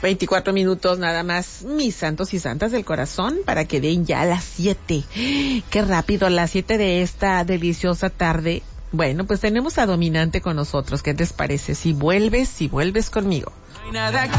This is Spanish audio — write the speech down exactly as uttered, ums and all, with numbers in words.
veinticuatro minutos nada más, mis santos y santas del corazón, para que den ya las siete. Qué rápido, las siete de esta deliciosa tarde. Bueno, pues tenemos a Dominante con nosotros. ¿Qué les parece? Si vuelves, si vuelves conmigo. No hay nada